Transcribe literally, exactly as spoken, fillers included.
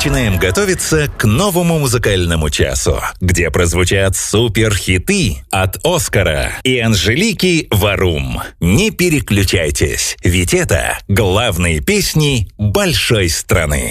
начинаем готовиться к новому музыкальному часу, где прозвучат суперхиты от Оскара и Анжелики Варум. Не переключайтесь, ведь это главные песни большой страны.